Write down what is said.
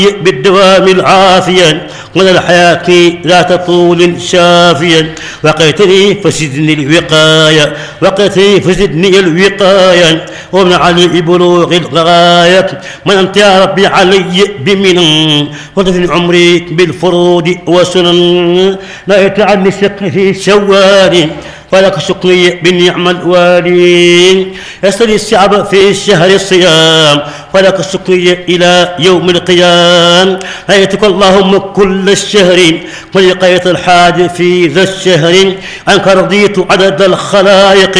بالدوام العافية من الحياة ذات طول شافيا. وقيتني فزدني الوقاية، وقيتني فزدني الوقاية، ومنعني ببلوغ الغاية. من أنت يا ربي علي بمنن، وتفني عمري بالفروض وسنن. لا يتعني الشق في شوال، ولك شكري بالنعم الوالي. يسري الشعب في الشهر الصيام، ولك الشكري إلى يوم القيام. هيتك اللهم كل الشهر، ولقيت الحاج في ذا الشهر. عنك رضيت عدد الخلائق،